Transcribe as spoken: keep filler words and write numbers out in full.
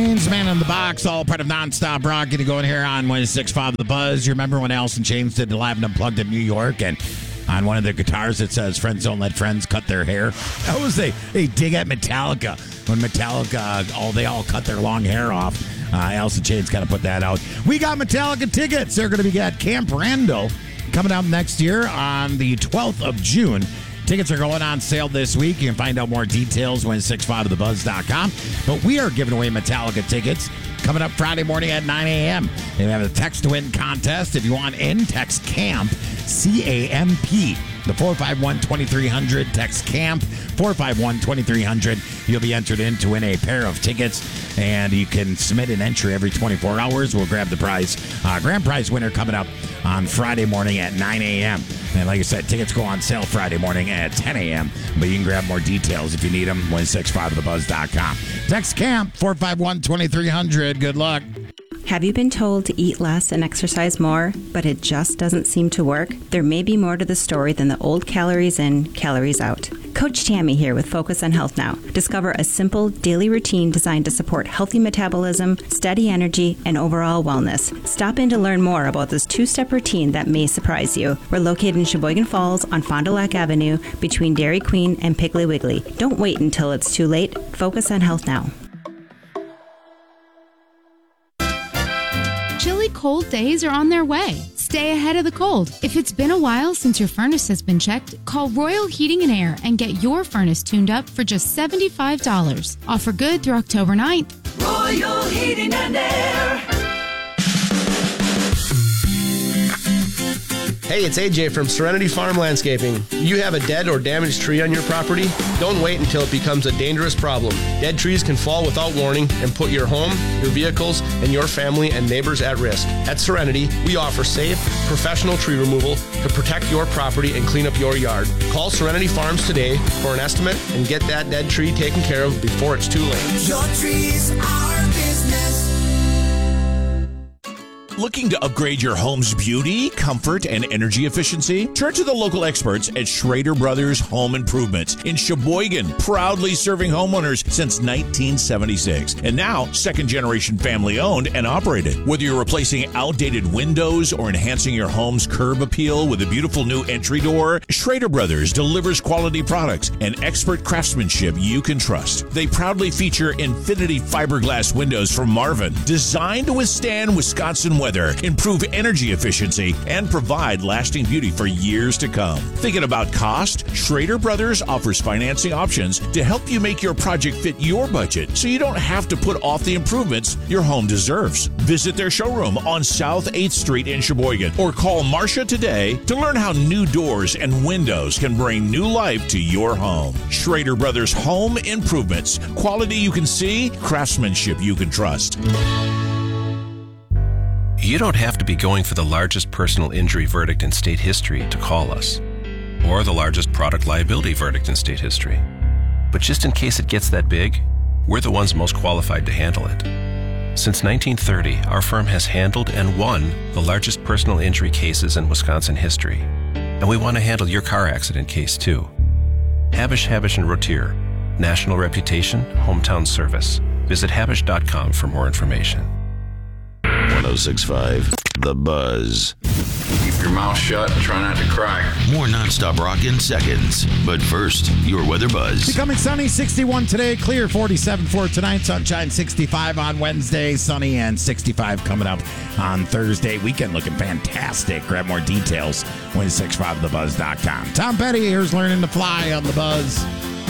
Man in the Box, all part of Nonstop Rock. Getting going here on one six five The Buzz. You remember when Alice in Chains did the Live and Unplugged in New York, and on one of the guitars it says, "Friends don't let friends cut their hair." That was a, a dig at Metallica. When Metallica, all they all cut their long hair off. Uh, Alice in Chains kind of put that out. We got Metallica tickets. They're going to be at Camp Randall coming out next year on the twelfth of June. Tickets are going on sale this week. You can find out more details when six five the buzz dot com. But we are giving away Metallica tickets coming up Friday morning at nine a.m. And we have a text to win contest. If you want in, text CAMP, C A M P. The four five one, two three zero zero, text CAMP, four five one, two three zero zero. You'll be entered in to win a pair of tickets, and you can submit an entry every twenty-four hours. We'll grab the prize. Uh, grand prize winner coming up on Friday morning at nine a.m. And like I said, tickets go on sale Friday morning at ten a.m. But you can grab more details if you need them. one six five the buzz dot com. Text CAMP, four five one, two three zero zero. Good luck. Have you been told to eat less and exercise more, but it just doesn't seem to work? There may be more to the story than the old calories in, calories out. Coach Tammy here with Focus on Health Now. Discover a simple daily routine designed to support healthy metabolism, steady energy, and overall wellness. Stop in to learn more about this two-step routine that may surprise you. We're located in Sheboygan Falls on Fond du Lac Avenue between Dairy Queen and Piggly Wiggly. Don't wait until it's too late. Focus on Health Now. Chilly cold days are on their way. Stay ahead of the cold. If it's been a while since your furnace has been checked, call Royal Heating and Air and get your furnace tuned up for just seventy-five dollars. Offer good through October ninth. Royal Heating and Air. Hey, it's A J from Serenity Farm Landscaping. You have a dead or damaged tree on your property? Don't wait until it becomes a dangerous problem. Dead trees can fall without warning and put your home, your vehicles, and your family and neighbors at risk. At Serenity, we offer safe, professional tree removal to protect your property and clean up your yard. Call Serenity Farms today for an estimate and get that dead tree taken care of before it's too late. Your trees are business. Looking to upgrade your home's beauty, comfort, and energy efficiency? Turn to the local experts at Schrader Brothers Home Improvements in Sheboygan, proudly serving homeowners since nineteen seventy-six. And now, second-generation family-owned and operated. Whether you're replacing outdated windows or enhancing your home's curb appeal with a beautiful new entry door, Schrader Brothers delivers quality products and expert craftsmanship you can trust. They proudly feature Infinity fiberglass windows from Marvin, designed to withstand Wisconsin weather, improve energy efficiency, and provide lasting beauty for years to come. Thinking about cost? Schrader Brothers offers financing options to help you make your project fit your budget so you don't have to put off the improvements your home deserves. Visit their showroom on South eighth Street in Sheboygan or call Marcia today to learn how new doors and windows can bring new life to your home. Schrader Brothers Home Improvements. Quality you can see, craftsmanship you can trust. You don't have to be going for the largest personal injury verdict in state history to call us, or the largest product liability verdict in state history. But just in case it gets that big, we're the ones most qualified to handle it. Since nineteen thirty, our firm has handled and won the largest personal injury cases in Wisconsin history, and we want to handle your car accident case too. Habish, Habish and Rotier, national reputation, hometown service. Visit habish dot com for more information. one oh six point five The Buzz. Keep your mouth shut and try not to cry. More nonstop rock in seconds. But first, your weather buzz. Becoming sunny, sixty-one today, clear forty-seven for tonight, sunshine sixty-five on Wednesday, sunny and sixty-five coming up on Thursday. Weekend looking fantastic. Grab more details, one six five the buzz dot com. Tom Petty, here's Learning to Fly on The Buzz.